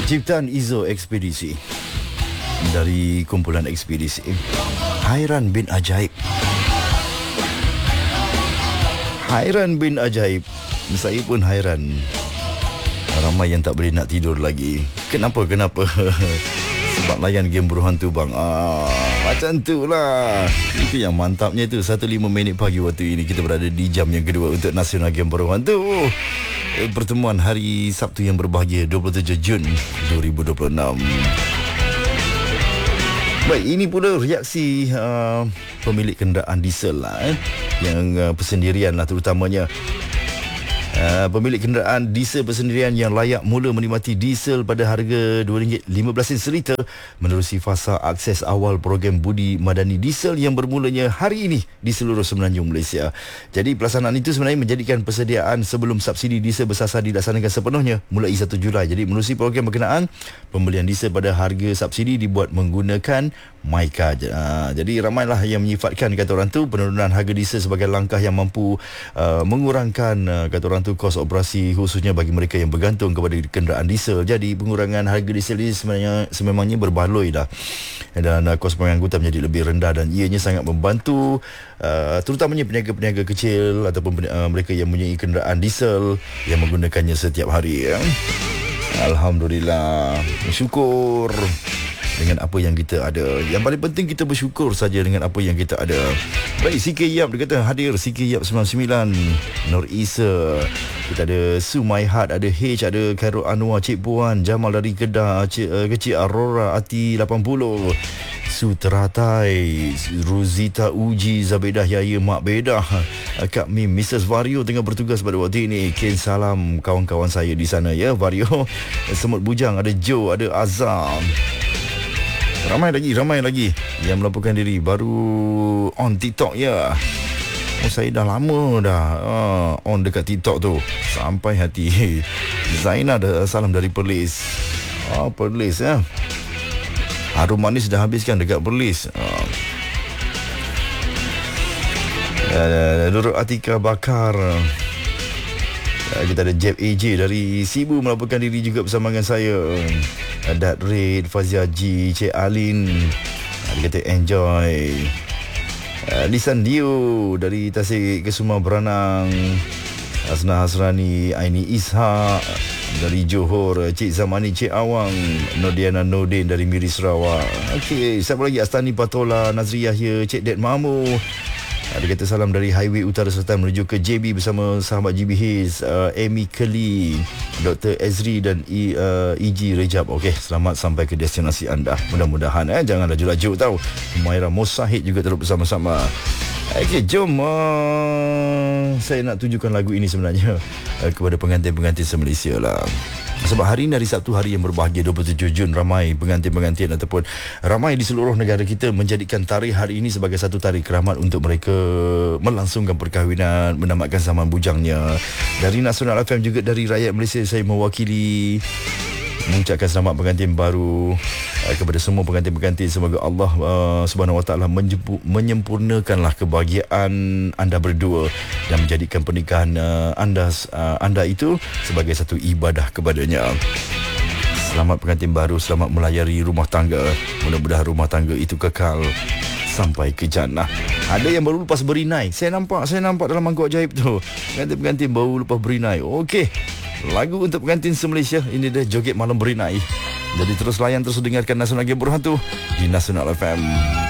Ciptaan Izo Ekspedisi dari kumpulan Ekspedisi. Hairan bin Ajaib. Hairan bin Ajaib. Saya pun hairan. Ramai yang tak boleh nak tidur lagi. Kenapa? Sebab layan game Buruh Hantu bang. Macam tu lah. Itu yang mantapnya tu. 1:05 pagi waktu ini kita berada di jam yang kedua untuk Nasional Game Buruh Hantu. Pertemuan hari Sabtu yang berbahagia 27 Jun 2026. Baik, ini pula reaksi pemilik kenderaan diesel lah, yang persendirian lah terutamanya. Pemilik kenderaan diesel persendirian yang layak mula menikmati diesel pada harga RM2.15 seliter menerusi fasa akses awal program Budi Madani Diesel yang bermulanya hari ini di seluruh Semenanjung Malaysia. Jadi pelaksanaan itu sebenarnya menjadikan persediaan sebelum subsidi diesel bersasar dilaksanakan sepenuhnya mulai 1 Julai. Jadi menerusi program berkenaan, pembelian diesel pada harga subsidi dibuat menggunakan MyCar. Jadi ramailah yang menyifatkan, kata orang tu, penurunan harga diesel sebagai langkah yang mampu mengurangkan, kata orang tu, kos operasi khususnya bagi mereka yang bergantung kepada kenderaan diesel. Jadi pengurangan harga diesel ini sememangnya berbaloi dah, dan kos pengangkutan menjadi lebih rendah dan ianya sangat membantu terutamanya peniaga-peniaga kecil ataupun mereka yang mempunyai kenderaan diesel yang menggunakannya setiap hari. Alhamdulillah, bersyukur dengan apa yang kita ada. Yang paling penting kita bersyukur saja dengan apa yang kita ada. Baik, CK Yap dia kata hadir. CK Yap 99, Nur Isa, kita ada Sumai Hat, ada H, ada Khairul Anwar, Cik Puan, Jamal dari Kedah, Kecil Aurora, Ati 80, Suteratai, Ruzita Uji, Zabedah Yaya, Mak Bedah, Kak Mim, Mrs. Vario tengah bertugas pada waktu ini. Ken salam kawan-kawan saya di sana ya, Vario. Semut Bujang, ada Joe, ada Azam. Ramai lagi yang melaporkan diri baru on TikTok ya. Saya dah lama dah on dekat TikTok tu sampai hati. Zaina dah salam dari Perlis. Perlis ya. Harum manis dah habiskan dekat Perlis. Nurul Atika Bakar. Kita ada Jeb AJ dari Sibu melaporkan diri juga bersama dengan saya. Dat Red, Fazia G, Cik Alin, dia kata enjoy. Lisan Dio dari Tasik Kesuma Beranang, Asna Hasrani, Aini Ishak dari Johor, Cik Zamani, Cik Awang, Nodiana Nordin dari Miri Sarawak. Okey, siapa lagi? Astani Patola, Nazri Yahya, Cik Ded Mamu. Dia kata salam dari Highway Utara Selatan menuju ke JB bersama sahabat GBH, Amy Kelly, Dr. Ezri dan EG Rejab. Okey, selamat sampai ke destinasi anda. Mudah-mudahan jangan laju-laju tau. Humaira Mosahid juga terus bersama-sama. Okey, jom saya nak tunjukkan lagu ini sebenarnya kepada pengantin-pengantin se-Malaysia lah. Sebab hari ini hari Sabtu, hari yang berbahagia 27 Jun, ramai pengantin-pengantin ataupun ramai di seluruh negara kita menjadikan tarikh hari ini sebagai satu tarikh keramat untuk mereka melangsungkan perkahwinan, menamatkan zaman bujangnya. Dari Nasional FM juga dari rakyat Malaysia, saya mewakili mengucapkan selamat pengantin baru kepada semua pengantin-pengantin. Semoga Allah Subhanahu Wa Taala menyempurnakanlah kebahagiaan anda berdua dan menjadikan pernikahan anda itu sebagai satu ibadah kepadanya. Selamat pengantin baru, selamat melayari rumah tangga. Mudah-mudahan rumah tangga itu kekal sampai ke jannah. Ada yang baru lepas berinai. Saya nampak dalam mangkuk ajaib tu. Pengantin-pengantin baru lepas berinai. Okey, lagu untuk pengantin se-Malaysia. Ini dia joget malam berinai. Jadi terus layan, terus dengarkan Nasional Game Buruh Hantu di Nasional FM.